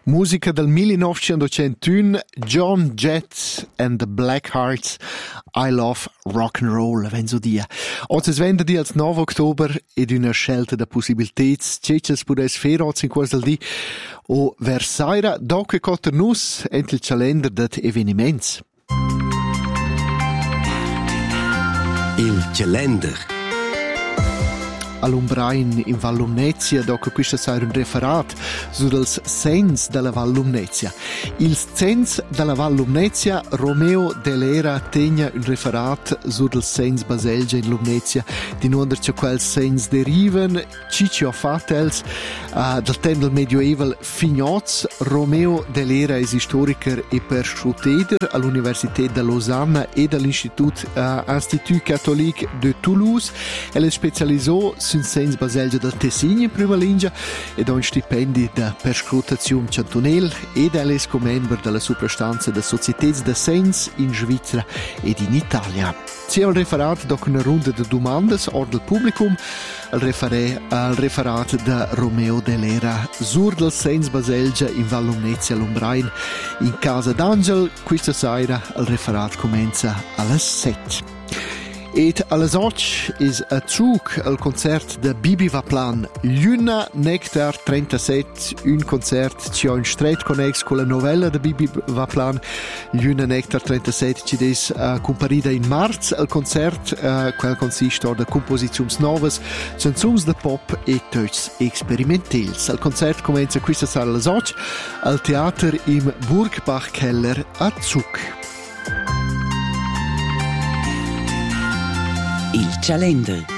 Musica del 1901, John Jett and the Black Hearts, I Love Rock and Roll, wenn so dia. Oggi es venerdì al 9 ottober ed una scelta da possibilitets, cecels pudes fer oggi in quel di o versaira doc e cotter nus ent il calender dat eveniments. Il calender. All'Umbrain in Val Lumnezia, dopo questo sarà un referat sul sens della Val Lumnezia. Il sens della Val Lumnezia, Romeo Delera tegna un referat sul sens baselgia in Lumnezia, di non c'è quel sens deriven, Ciccio Fatels, del tempo del Medioeval Fignoz. Romeo Delera è storiker e perscruteder all'Università de Lausanne e all'Institut Catholique de Toulouse. Elle è specializzò sul sens baselgia del Tessin in prima linea ed ha un stipendio da perscrutazione cantonel ed è membro della suprastanza delle società de sens in Svizzera ed in Italia. C'è il referat dopo una ronda di domande or del publicum, il referat da Romeo Delera sur del sens baselgia in Val Lumnezia Lumbrain in Casa d'Angel. Questa sera il referat comincia alle 7. Et alles och is a Zug al concert de Bibi Vaplan. Luna Nectar 37, un concert ci ha un stret connex con la novella de Bibi Vaplan. Luna Nectar 37 ci des comparida in marz al concert, quel consiste de composizions novas, canzons de pop e touch experimentels. Al concert comincia questa sera alles och al Theater im Burgbach-Keller a Zug. Il calender.